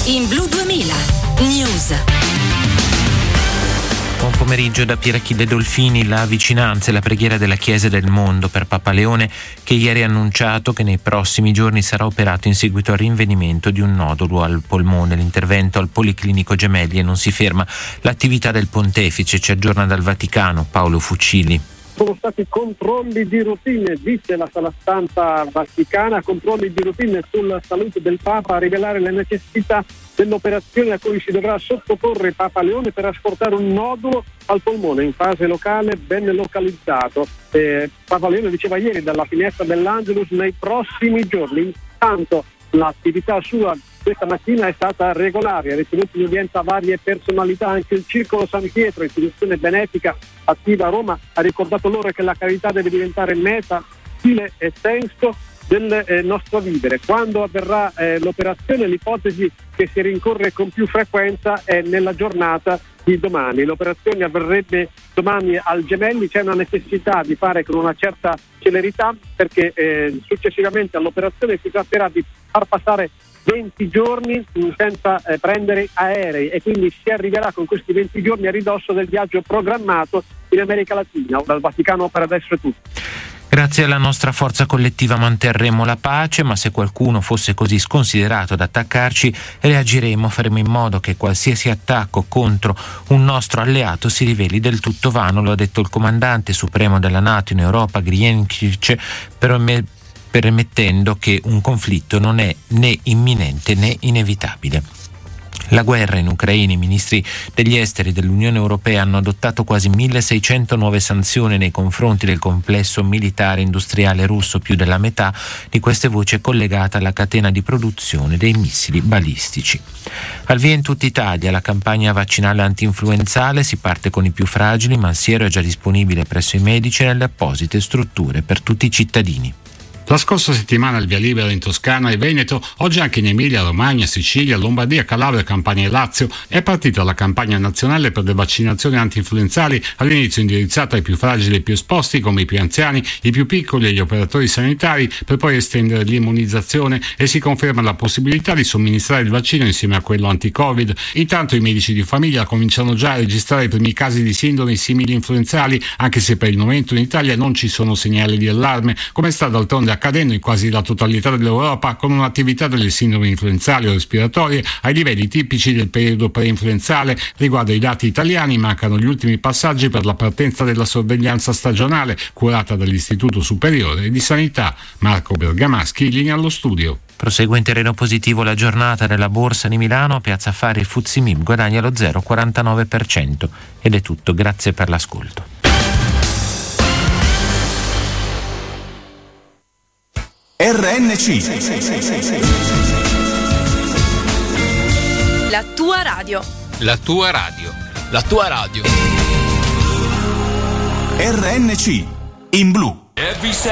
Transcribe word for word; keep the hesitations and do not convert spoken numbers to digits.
In Blu duemila News. Buon pomeriggio da Pierachille Dolfini. La vicinanza e la preghiera della Chiesa del Mondo per Papa Leone, che ieri ha annunciato che nei prossimi giorni sarà operato in seguito al rinvenimento di un nodulo al polmone. L'intervento al Policlinico Gemelli e non si ferma l'attività del pontefice. Ci aggiorna dal Vaticano Paolo Fucili. Sono stati controlli di routine, dice la sala stampa vaticana, controlli di routine sulla salute del Papa, a rivelare le necessità dell'operazione a cui si dovrà sottoporre Papa Leone per asportare un nodulo al polmone in fase locale ben localizzato. Eh, Papa Leone diceva ieri dalla finestra dell'Angelus nei prossimi giorni. Intanto l'attività sua questa mattina è stata regolare, ha ricevuto in udienza varie personalità, anche il Circolo San Pietro, istituzione benefica attiva a Roma, ha ricordato loro che la carità deve diventare meta, stile e senso del eh, nostro vivere. Quando avverrà eh, l'operazione, l'ipotesi che si rincorre con più frequenza è nella giornata di domani. L'operazione avverrebbe domani al Gemelli, c'è una necessità di fare con una certa celerità perché eh, successivamente all'operazione si tratterà di far passare venti giorni senza eh, prendere aerei e quindi si arriverà con questi venti giorni a ridosso del viaggio programmato in America Latina. Dal Vaticano per adesso è tutto. Grazie alla nostra forza collettiva manterremo la pace, ma se qualcuno fosse così sconsiderato ad attaccarci, reagiremo, faremo in modo che qualsiasi attacco contro un nostro alleato si riveli del tutto vano, lo ha detto il comandante supremo della NATO in Europa, Grienkic, permettendo che un conflitto non è né imminente né inevitabile. La guerra in Ucraina, i ministri degli esteri dell'Unione Europea hanno adottato quasi milleseicento nuove sanzioni nei confronti del complesso militare industriale russo, più della metà di queste voci è collegata alla catena di produzione dei missili balistici. Al via in tutta Italia la campagna vaccinale antinfluenzale, si parte con i più fragili, ma il siero è già disponibile presso i medici e nelle apposite strutture per tutti i cittadini. La scorsa settimana il via libera in Toscana e Veneto, oggi anche in Emilia, Romagna, Sicilia, Lombardia, Calabria, Campania e Lazio è partita la campagna nazionale per le vaccinazioni antinfluenzali, all'inizio indirizzata ai più fragili e più esposti come i più anziani, i più piccoli e gli operatori sanitari, per poi estendere l'immunizzazione e si conferma la possibilità di somministrare il vaccino insieme a quello anti-Covid. Intanto i medici di famiglia cominciano già a registrare i primi casi di sindromi simili influenzali, anche se per il momento in Italia non ci sono segnali di allarme, come sta d'altronde accadendo in quasi la totalità dell'Europa, con un'attività delle sindromi influenzali o respiratorie ai livelli tipici del periodo preinfluenzale. Riguardo ai dati italiani mancano gli ultimi passaggi per la partenza della sorveglianza stagionale curata dall'Istituto Superiore di Sanità. Marco Bergamaschi, linea allo studio. Prosegue in terreno positivo la giornata nella borsa di Milano, a Piazza Affari il F T S E M I B guadagna lo zero virgola quarantanove per cento. Ed è tutto, grazie per l'ascolto. R N C La tua radio. La tua radio. La tua radio. R N C in blu.